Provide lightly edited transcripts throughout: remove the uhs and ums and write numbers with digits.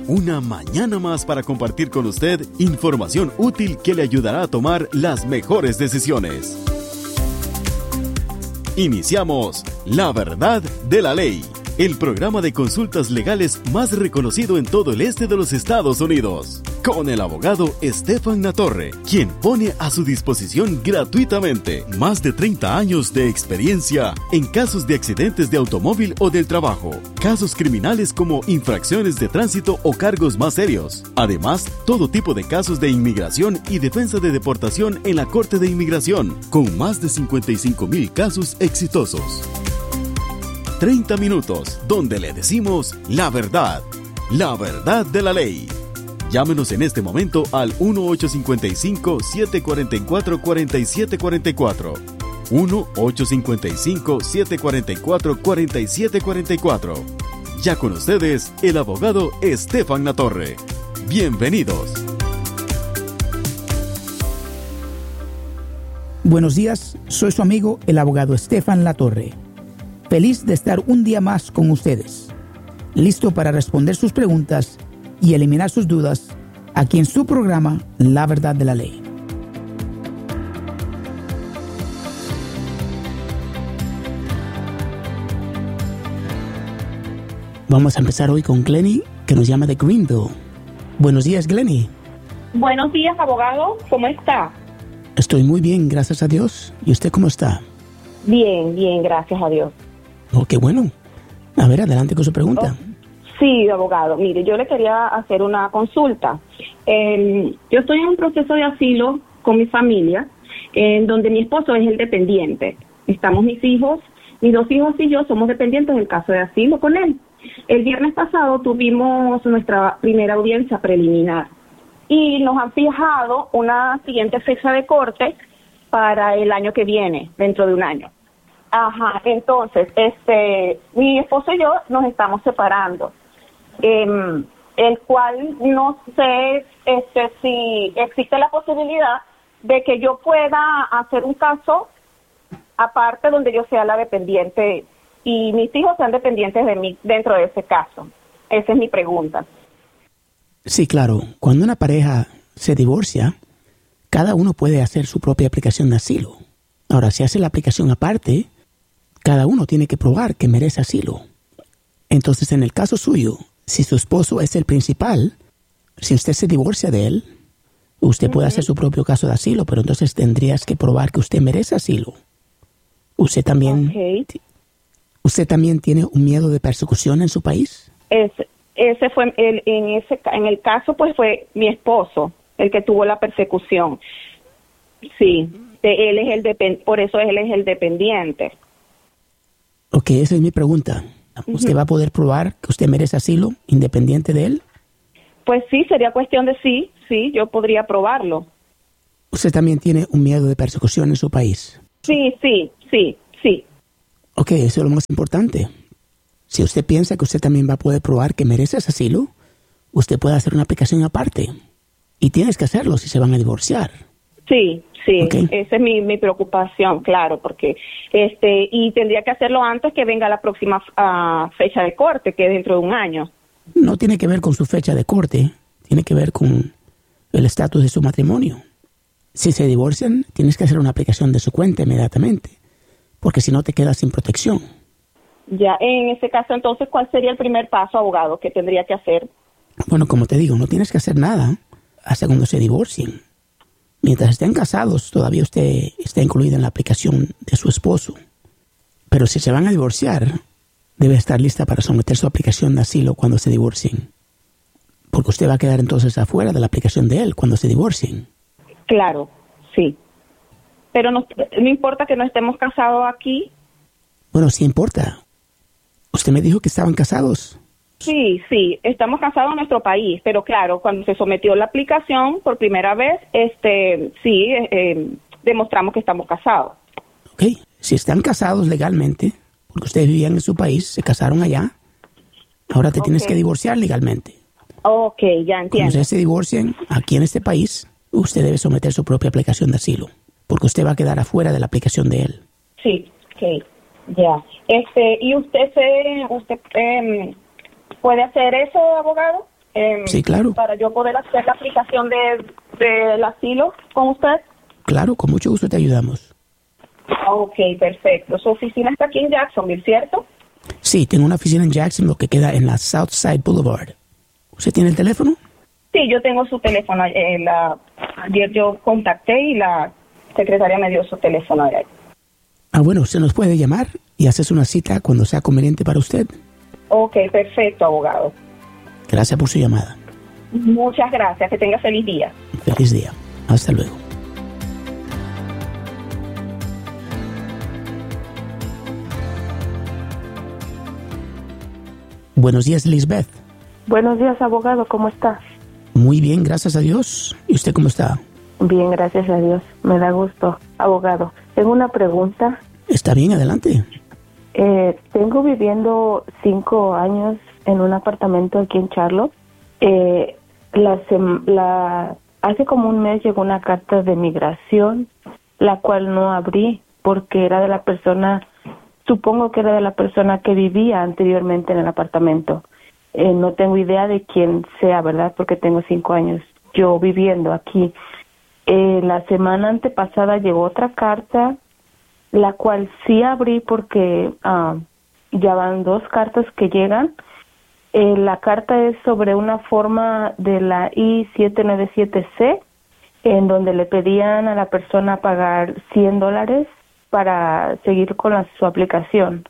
Una mañana más para compartir con usted información útil que le ayudará a tomar las mejores decisiones. Iniciamos La Verdad de la Ley, el programa de consultas legales más reconocido en todo el este de los Estados Unidos, con el abogado Estefan Latorre, quien pone a su disposición gratuitamente más de 30 años de experiencia en casos de accidentes de automóvil o del trabajo, casos criminales como infracciones de tránsito o cargos más serios. Además, todo tipo de casos de inmigración y defensa de deportación en la Corte de Inmigración, con más de 55,000 casos exitosos. 30 minutos, donde le decimos la verdad de la ley. Llámenos en este momento al 1-855-744-4744. 1-855-744-4744. Ya con ustedes, el abogado Estefan Latorre. Bienvenidos. Buenos días, soy su amigo, el abogado Estefan Latorre. Feliz de estar un día más con ustedes, listo para responder sus preguntas y eliminar sus dudas aquí en su programa La Verdad de la Ley. Vamos a empezar hoy con Glenny, que nos llama de Greenville. Buenos días, Glenny. Buenos días, abogado. ¿Cómo está? Estoy muy bien, gracias a Dios. ¿Y usted cómo está? Bien, gracias a Dios. Oh, qué bueno. A ver, adelante con su pregunta. Sí, abogado. Mire, yo le quería hacer una consulta. Yo estoy en un proceso de asilo con mi familia, en donde mi esposo es el dependiente. Estamos mis dos hijos y yo somos dependientes del caso de asilo con él. El viernes pasado tuvimos nuestra primera audiencia preliminar y nos han fijado una siguiente fecha de corte para el año que viene, dentro de un año. Ajá, entonces, mi esposo y yo nos estamos separando, el cual no sé si existe la posibilidad de que yo pueda hacer un caso aparte donde yo sea la dependiente y mis hijos sean dependientes de mí dentro de ese caso. Esa es mi pregunta. Sí, claro. Cuando una pareja se divorcia, cada uno puede hacer su propia aplicación de asilo. Ahora, si hace la aplicación aparte, cada uno tiene que probar que merece asilo. Entonces, en el caso suyo, si su esposo es el principal, si usted se divorcia de él, usted puede hacer su propio caso de asilo, pero entonces tendrías que probar que usted merece asilo. ¿Usted también tiene un miedo de persecución en su país? Ese fue en el caso, pues fue mi esposo el que tuvo la persecución. Sí, él es por eso él es el dependiente. Ok, esa es mi pregunta. ¿Usted va a poder probar que usted merece asilo independiente de él? Pues sí, sería cuestión de sí, yo podría probarlo. ¿Usted también tiene un miedo de persecución en su país? Sí. Ok, eso es lo más importante. Si usted piensa que usted también va a poder probar que merece ese asilo, usted puede hacer una aplicación aparte. Y tienes que hacerlo si se van a divorciar. Sí, Okay. Esa es mi preocupación, claro, porque y tendría que hacerlo antes que venga la próxima fecha de corte, que es dentro de un año. No tiene que ver con su fecha de corte, tiene que ver con el estatus de su matrimonio. Si se divorcian, tienes que hacer una aplicación de su cuenta inmediatamente, porque si no te quedas sin protección. Ya, en ese caso, entonces, ¿cuál sería el primer paso, abogado, que tendría que hacer? Bueno, como te digo, no tienes que hacer nada hasta cuando se divorcien. Mientras estén casados, todavía usted está incluido en la aplicación de su esposo. Pero si se van a divorciar, debe estar lista para someter su aplicación de asilo cuando se divorcien. Porque usted va a quedar entonces afuera de la aplicación de él cuando se divorcien. Claro, sí. Pero no importa que no estemos casados aquí. Bueno, sí importa. Usted me dijo que estaban casados. Sí, estamos casados en nuestro país, pero claro, cuando se sometió la aplicación por primera vez, demostramos que estamos casados. Ok, si están casados legalmente, porque ustedes vivían en su país, se casaron allá, ahora te tienes que divorciar legalmente. Ok, ya entiendo. Cuando ustedes se divorcien aquí en este país, usted debe someter su propia aplicación de asilo, porque usted va a quedar afuera de la aplicación de él. Sí, ok, ya. ¿Y usted puede hacer eso, abogado? Sí, claro. Para yo poder hacer la aplicación del asilo con usted. Claro, con mucho gusto te ayudamos. Ok, perfecto. Su oficina está aquí en Jacksonville, ¿cierto? Sí, tengo una oficina en Jacksonville que queda en la Southside Boulevard. ¿Usted tiene el teléfono? Sí, yo tengo su teléfono. Ayer yo contacté y la secretaria me dio su teléfono de ahí. Bueno, usted nos puede llamar y haces una cita cuando sea conveniente para usted. Ok, perfecto, abogado. Gracias por su llamada. Muchas gracias. Que tenga feliz día. Feliz día. Hasta luego. Buenos días, Lisbeth. Buenos días, abogado. ¿Cómo está? Muy bien, gracias a Dios. ¿Y usted cómo está? Bien, gracias a Dios. Me da gusto, abogado. Tengo una pregunta. Está bien, adelante. Tengo viviendo 5 años en un apartamento aquí en Charlotte. Hace como un mes llegó una carta de migración, la cual no abrí porque era de la persona, supongo que era de la persona que vivía anteriormente en el apartamento. No tengo idea de quién sea, ¿verdad? Porque tengo 5 años yo viviendo aquí. La semana antepasada llegó otra carta, la cual sí abrí porque ya van 2 cartas que llegan. La carta es sobre una forma de la I-797C, en donde le pedían a la persona pagar $100 para seguir con su aplicación.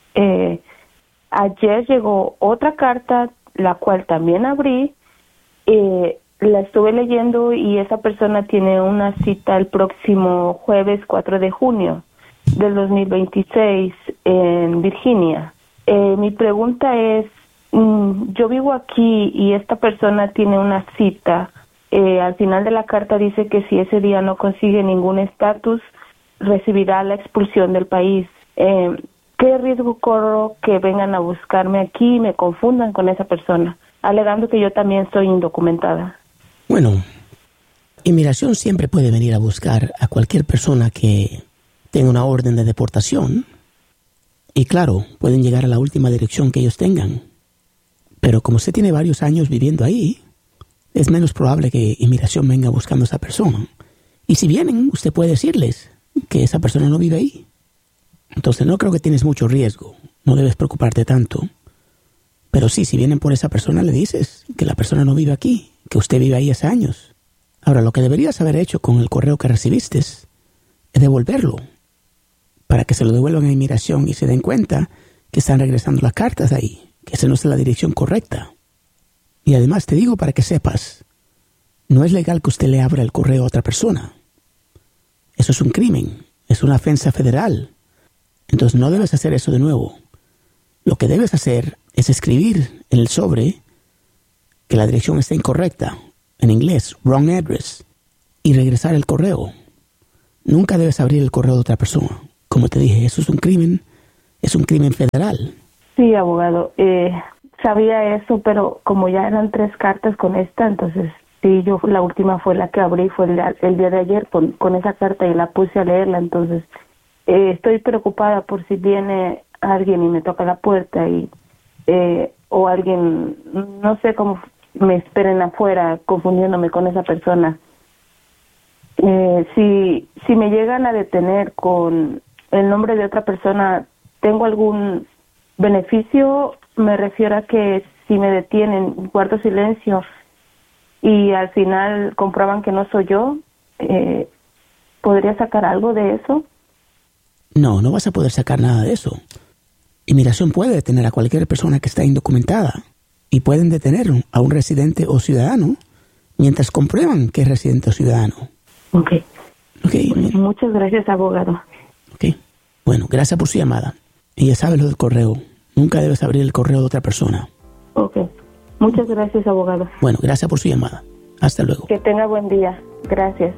Ayer llegó otra carta, la cual también abrí. La estuve leyendo y esa persona tiene una cita el próximo jueves 4 de junio del 2026 en Virginia. Mi pregunta es, yo vivo aquí y esta persona tiene una cita. Al final de la carta dice que si ese día no consigue ningún estatus, recibirá la expulsión del país. ¿Qué riesgo corro que vengan a buscarme aquí y me confundan con esa persona, alegando que yo también soy indocumentada? Bueno, inmigración siempre puede venir a buscar a cualquier persona que tenga una orden de deportación. Y claro, pueden llegar a la última dirección que ellos tengan. Pero como usted tiene varios años viviendo ahí, es menos probable que inmigración venga buscando a esa persona. Y si vienen, usted puede decirles que esa persona no vive ahí. Entonces no creo que tienes mucho riesgo. No debes preocuparte tanto. Pero sí, si vienen por esa persona, le dices que la persona no vive aquí, que usted vive ahí hace años. Ahora, lo que deberías haber hecho con el correo que recibiste es devolverlo, para que se lo devuelvan a inmigración y se den cuenta que están regresando las cartas ahí, que esa no es la dirección correcta. Y además te digo para que sepas, no es legal que usted le abra el correo a otra persona. Eso es un crimen, es una ofensa federal. Entonces no debes hacer eso de nuevo. Lo que debes hacer es escribir en el sobre que la dirección está incorrecta, en inglés, wrong address, y regresar el correo. Nunca debes abrir el correo de otra persona. Como te dije, eso es un crimen federal. Sí, abogado, sabía eso, pero como ya eran 3 cartas con esta, entonces sí, la última fue la que abrí, fue el día de ayer con esa carta y la puse a leerla, entonces estoy preocupada por si viene alguien y me toca la puerta o alguien, no sé cómo me esperen afuera confundiéndome con esa persona. Si me llegan a detener con el nombre de otra persona, ¿tengo algún beneficio? Me refiero a que si me detienen, guardo silencio y al final comprueban que no soy yo, ¿podría sacar algo de eso? No vas a poder sacar nada de eso. Inmigración puede detener a cualquier persona que está indocumentada y pueden detener a un residente o ciudadano mientras comprueban que es residente o ciudadano. Okay. Bueno, muchas gracias, abogado. Bueno, gracias por su llamada. Y ya sabes lo del correo. Nunca debes abrir el correo de otra persona. Muchas gracias, abogado. Bueno, gracias por su llamada. Hasta luego. Que tenga buen día. Gracias.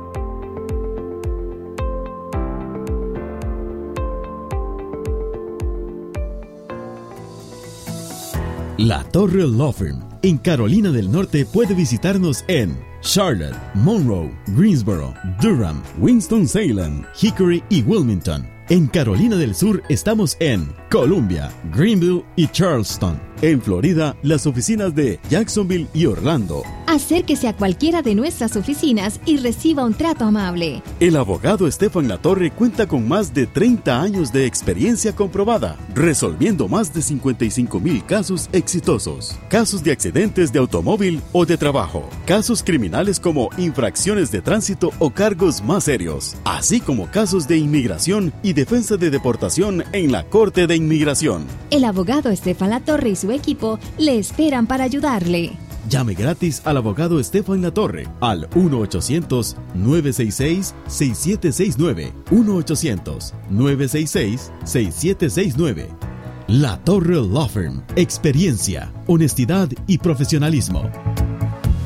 La Torre Law Firm en Carolina del Norte puede visitarnos en Charlotte, Monroe, Greensboro, Durham, Winston-Salem, Hickory y Wilmington. En Carolina del Sur estamos en Columbia, Greenville y Charleston. En Florida, las oficinas de Jacksonville y Orlando. Acérquese a cualquiera de nuestras oficinas y reciba un trato amable. El abogado Estefan Latorre cuenta con más de 30 años de experiencia comprobada, resolviendo más de 55,000 casos exitosos. Casos de accidentes de automóvil o de trabajo. Casos criminales como infracciones de tránsito o cargos más serios. Así como casos de inmigración y defensa de deportación en la Corte de Inmigración. El abogado Estefan Latorre y su equipo le esperan para ayudarle. Llame gratis al abogado Estefan Latorre al 1-800-966-6769. 1-800-966-6769. La Torre Law Firm. Experiencia, honestidad y profesionalismo.